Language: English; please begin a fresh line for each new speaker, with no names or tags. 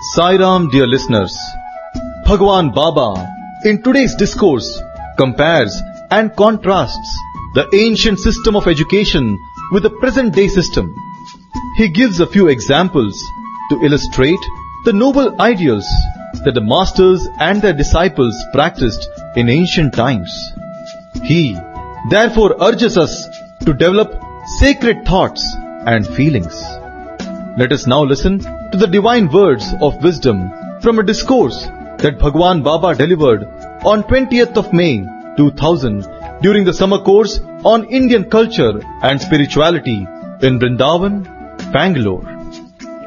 Sai Ram, dear listeners. Bhagwan Baba, in today's discourse, compares and contrasts the ancient system of education with the present-day system. He gives a few examples to illustrate the noble ideals that the masters and their disciples practiced in ancient times. He, therefore, urges us to develop sacred thoughts and feelings. Let us now listen to the divine words of wisdom from a discourse that Bhagwan Baba delivered on 20th of May 2000 during the summer course on Indian culture and spirituality in Vrindavan, Bangalore.